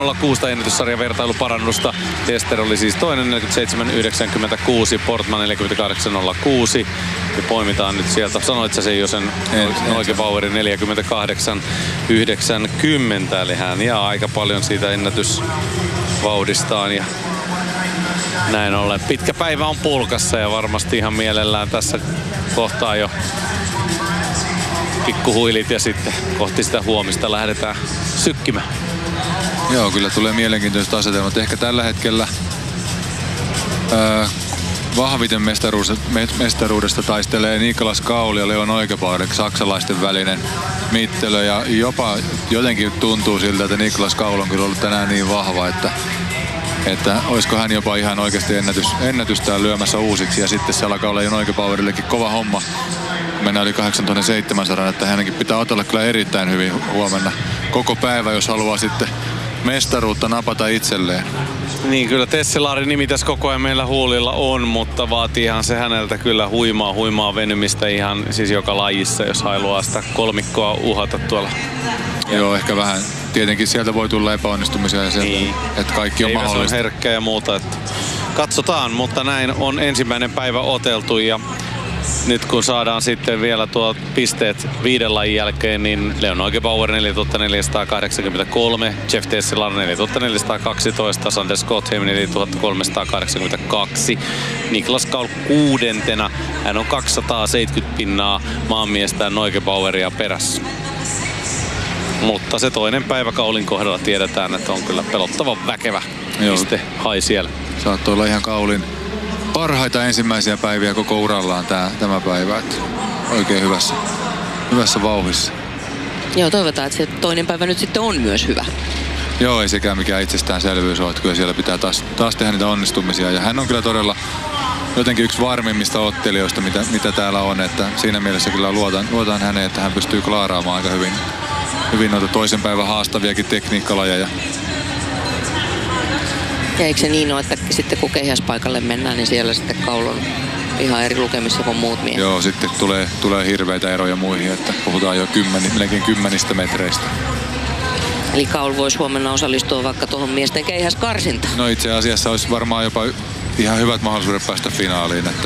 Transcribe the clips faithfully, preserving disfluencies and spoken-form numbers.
nolla kuusi ennätyssarjan vertailuparannusta. Tester oli siis toinen neljäkymmentäseitsemän yhdeksänkymmentäkuusi, Portman neljäkymmentäkahdeksan nolla kuusi. Ja poimitaan nyt sieltä, sanoit sä sen jo sen Neugebauerin neljäkymmentäkahdeksan yhdeksänkymmentä, eli hän jää aika paljon siitä ennätysvauhdistaan. Ja näin ollen pitkä päivä on pulkassa ja varmasti ihan mielellään tässä kohtaa jo pikkuhuilit ja sitten kohti sitä huomista lähdetään sykkimään. Joo, kyllä tulee mielenkiintoista asetelmat. Ehkä tällä hetkellä ää, vahviten mestaruudesta, mestaruudesta taistelee Niklas Kaul ja Leon Neugebauer, saksalaisten välinen mittelö. Ja jopa jotenkin tuntuu siltä, että Niklas Kaul on kyllä ollut tänään niin vahva, että, että olisiko hän jopa ihan oikeasti ennätys, ennätystään lyömässä uusiksi. Ja sitten se alkaa olla jo Neugebauerillekin kova homma. Mennään yli kahdeksantuhattaseitsemänsataa, että hänenkin pitää otella kyllä erittäin hyvin huomenna koko päivä, jos haluaa sitten mestaruutta napata itselleen. Niin, kyllä Tesselaarin nimi tässä koko ajan meillä huulilla on, mutta vaatiihan se häneltä kyllä huimaa, huimaa venymistä ihan siis joka lajissa, jos haluaa sitä kolmikkoa uhata tuolla. Joo, ehkä vähän. Tietenkin sieltä voi tulla epäonnistumisia ja sieltä, niin. Että kaikki on Ei mahdollista. On herkkä ja muuta. Että katsotaan, mutta näin on ensimmäinen päivä oteltu ja nyt kun saadaan sitten vielä tuo pisteet viiden lajin jälkeen, niin Leon Neugebauer neljätuhatta neljäsataakahdeksankymmentäkolme, Jeff Tesselar neljätuhatta neljäsataakaksitoista, Sander Skotheim neljätuhatta kolmesataakahdeksankymmentäkaksi, Niklas Kaul kuudentena. Hän on kaksisataaseitsemänkymmentä pinnaa maanmiestään Neugebaueria perässä. Mutta se toinen päivä Kaulin kohdalla tiedetään, että on kyllä pelottavan väkevä piste hai siellä. Saattoi olla ihan Kaulin parhaita ensimmäisiä päiviä koko urallaan tää, tämä päivä. Että oikein hyvässä, hyvässä vauhissa. Joo, toivotaan, että se toinen päivä nyt sitten on myös hyvä. Joo, ei sekään mikään itsestäänselvyys ole, että kyllä siellä pitää taas, taas tehdä niitä onnistumisia. Ja hän on kyllä todella jotenkin yksi varmimmista ottelijoista, mitä, mitä täällä on. Että siinä mielessä kyllä luotan, luotan häneen, että hän pystyy klaaraamaan aika hyvin, hyvin noita toisen päivän haastaviakin tekniikkalajeja. Ja eikö se niin ole, että sitten kun keihäspaikalle mennään, niin siellä sitten Kaul on ihan eri lukemissa kuin muut miehet? Joo, sitten tulee, tulee hirveitä eroja muihin, että puhutaan jo kymmeni, melkein kymmenistä metreistä. Eli Kaul voisi huomenna osallistua vaikka tuohon miesten keihäskarsintaan? No itse asiassa olisi varmaan jopa ihan hyvät mahdollisuudet päästä finaaliin. Että...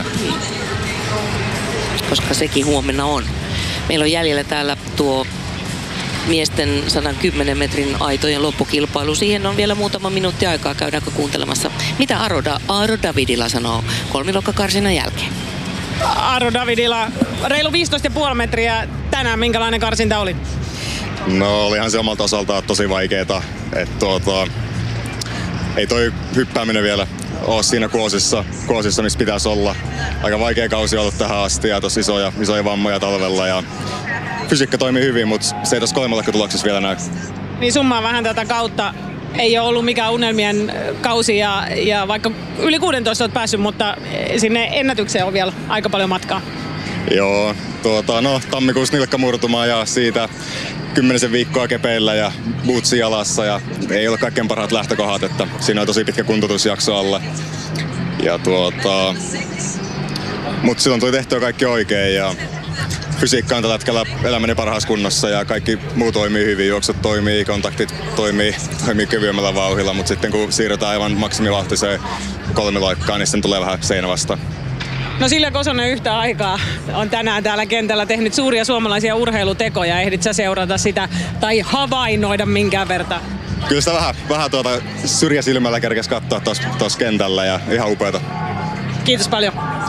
Koska sekin huomenna on. Meillä on jäljellä täällä tuo miesten sata kymmenen metrin aitojen loppukilpailu. Siihen on vielä muutama minuutti aikaa. Käydäänkö kuuntelemassa, mitä Aaro, da- Aaro Davidila sanoo kolmilokkakarsinnan jälkeen? Aaro Davidila, reilu viisitoista pilkku viisi metriä tänään. Minkälainen karsinta oli? No olihan se omalta osaltaan tosi vaikeeta. Et, tuota, ei toi hyppääminen vielä ole siinä kuosissa, kuosissa missä pitäisi olla. Aika vaikea kausi ollut tähän asti ja tosi isoja, isoja vammoja talvella. Ja fysiikka toimii hyvin, mutta se ei tuossa kolmellakkotuloksessa vielä näy. Niin summaa vähän tätä kautta. Ei ole ollut mikään unelmien kausi ja, ja vaikka yli kuusitoista olet päässyt, mutta sinne ennätykseen on vielä aika paljon matkaa. Joo, tuota, no tammikuussa nilkka murtumaan ja siitä kymmenisen viikkoa kepeillä ja bootsi jalassa ja ei ole kaikkein parhaat lähtökohdat, että siinä on tosi pitkä kuntoutusjakso alla. Ja tuota, mutta silloin tuli tehtyä kaikki oikein ja fysiikka on tällä hetkellä elämäni parhaassa kunnossa ja kaikki muu toimii hyvin. Juoksut toimii, kontaktit toimii, toimii kevyemmällä vauhdilla, mutta sitten kun siirrytään aivan maksimivauhtiseen kolmiloikkaan, niin sitten tulee vähän seinä vastaan. No Silja Kosonen yhtä aikaa on tänään täällä kentällä tehnyt suuria suomalaisia urheilutekoja. Ehdit sä seurata sitä tai havainnoida minkään verran? Kyllä sitä vähän, vähän tuota syrjäsilmällä kerkesi katsoa tuossa kentällä ja ihan upeata. Kiitos paljon.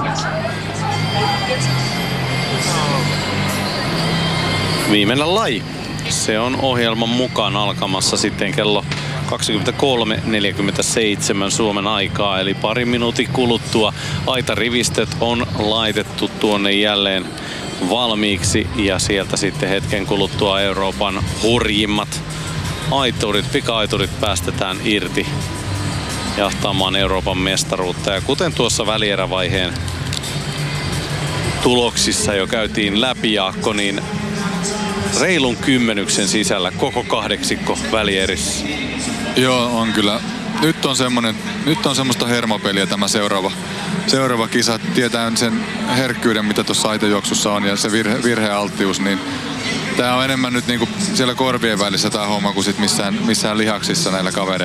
Viimeinen laji. Se on ohjelman mukaan alkamassa sitten kello kaksikymmentäkolme neljäkymmentäseitsemän Suomen aikaa, eli pari minuutin kuluttua aitarivistöt on laitettu tuonne jälleen valmiiksi ja sieltä sitten hetken kuluttua Euroopan hurjimmat aiturit, pika-aiturit päästetään irti jahtaamaan Euroopan mestaruutta. Ja kuten tuossa välierävaiheen tuloksissa jo käytiin läpi, Jaakko, niin reilun kymmenyksen sisällä koko kahdeksikko välierissä. Joo, on kyllä. Nyt on, semmonen, nyt on semmoista hermopeliä tämä seuraava, seuraava kisa. Tietää sen herkkyyden, mitä tuossa aitojuoksussa on ja se virhe, virhealttius, niin Tää on enemmän nyt niinku siellä korvien välissä tää homma kuin sit missään, missään lihaksissa näillä kavereilla.